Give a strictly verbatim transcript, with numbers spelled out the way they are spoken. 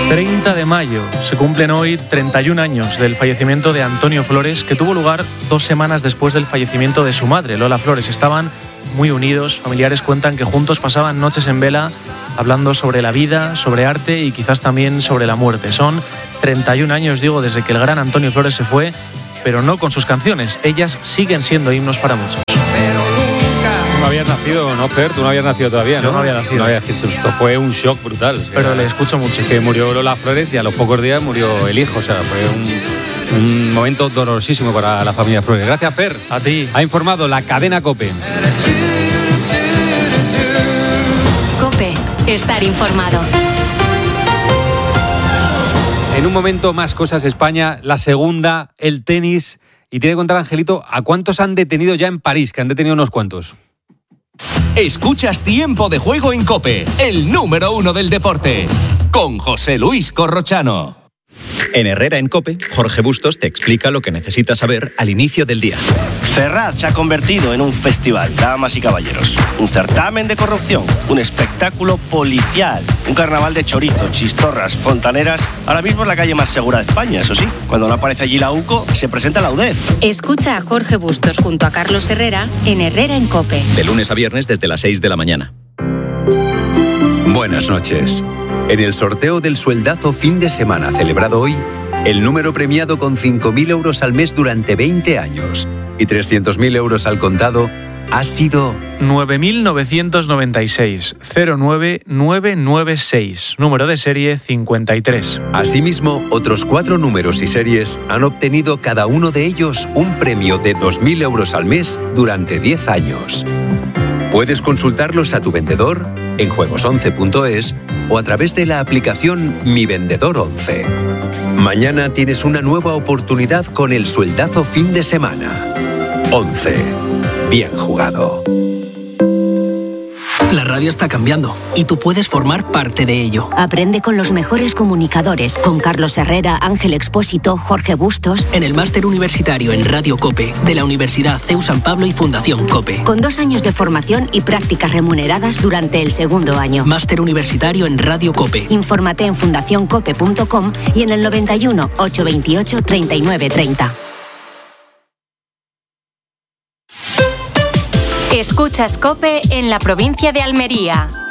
treinta de mayo. Se cumplen hoy treinta y un años del fallecimiento de Antonio Flores, que tuvo lugar dos semanas después del fallecimiento de su madre, Lola Flores. Estaban muy unidos. Familiares cuentan que juntos pasaban noches en vela hablando sobre la vida, sobre arte y quizás también sobre la muerte. Son treinta y un años, digo, desde que el gran Antonio Flores se fue, pero no con sus canciones. Ellas siguen siendo himnos para muchos. No habías nacido, ¿no, Fer? Tú no habías nacido todavía, ¿no? Yo no había nacido. No habías, esto fue un shock brutal. O sea, pero le escucho mucho. Que murió Lola Flores y a los pocos días murió el hijo. O sea, fue un, un momento dolorosísimo para la familia Flores. Gracias, Fer. A ti. Ha informado la cadena COPE. COPE. Estar informado. En un momento, más cosas España, la segunda, el tenis. Y tiene que contar, Angelito, ¿a cuántos han detenido ya en París? Que han detenido unos cuantos. Escuchas Tiempo de Juego en COPE, el número uno del deporte, con José Luis Corrochano. En Herrera en COPE, Jorge Bustos te explica lo que necesitas saber al inicio del día. Ferraz se ha convertido en un festival, damas y caballeros. Un certamen de corrupción, un espectáculo policial, un carnaval de chorizo, chistorras, fontaneras. Ahora mismo es la calle más segura de España, eso sí. Cuando no aparece allí la UCO, se presenta la U D E F. Escucha a Jorge Bustos junto a Carlos Herrera en Herrera en COPE. De lunes a viernes desde las seis de la mañana. Buenas noches. En el sorteo del sueldazo fin de semana celebrado hoy, el número premiado con cinco mil euros al mes durante veinte años y trescientos mil euros al contado ha sido nueve mil novecientos noventa y seis, cero nueve nueve nueve seis, número de serie cincuenta y tres. Asimismo, otros cuatro números y series han obtenido cada uno de ellos un premio de dos mil euros al mes durante diez años. Puedes consultarlos a tu vendedor en juegos once punto es o a través de la aplicación Mi Vendedor once. Mañana tienes una nueva oportunidad con el sueldazo fin de semana. once. Bien jugado. La radio está cambiando y tú puedes formar parte de ello. Aprende con los mejores comunicadores, con Carlos Herrera, Ángel Expósito, Jorge Bustos. En el máster universitario en Radio COPE de la Universidad C E U San Pablo y Fundación COPE. Con dos años de formación y prácticas remuneradas durante el segundo año. Máster universitario en Radio COPE. Infórmate en fundación cope punto com y en el noventa y uno, ochocientos veintiocho, treinta y nueve treinta. Escuchas COPE en la provincia de Almería.